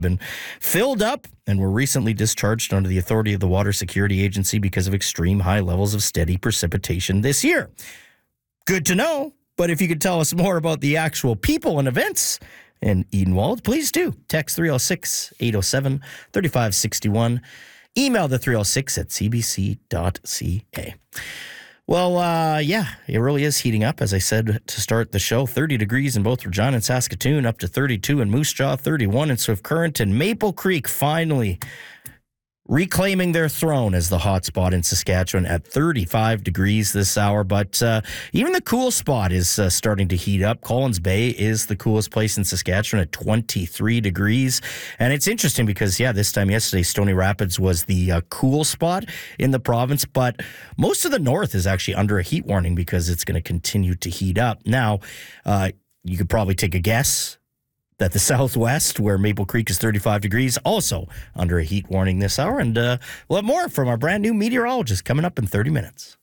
been filled up and were recently discharged under the authority of the Water Security Agency because of extreme high levels of steady precipitation this year. Good to know, but if you could tell us more about the actual people and events in Edenwald, please do. Text 306-807-3561. Email the 306 at cbc.ca. Well, it really is heating up. As I said to start the show, 30 degrees in both Regina and Saskatoon, up to 32 in Moose Jaw, 31 in Swift Current, and Maple Creek finally reclaiming their throne as the hot spot in Saskatchewan at 35 degrees this hour. But even the cool spot is starting to heat up. Collins Bay is the coolest place in Saskatchewan at 23 degrees. And it's interesting because, this time yesterday, Stony Rapids was the cool spot in the province. But most of the north is actually under a heat warning because it's going to continue to heat up. Now, you could probably take a guess that the southwest, where Maple Creek is 35 degrees, also under a heat warning this hour. And we'll have more from our brand new meteorologist coming up in 30 minutes.